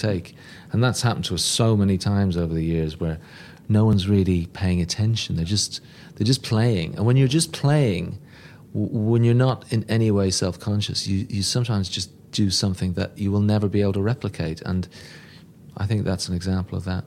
take. And that's happened to us so many times over the years, where no one's really paying attention. They're just playing. And when you're just playing, when you're not in any way self-conscious, you sometimes just do something that you will never be able to replicate. And I think that's an example of that.